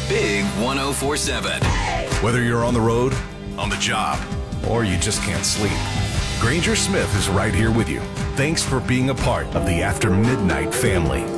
Big 104.7. Whether you're on the road, on the job, or you just can't sleep, Granger Smith is right here with you. Thanks for being a part of the After Midnight family.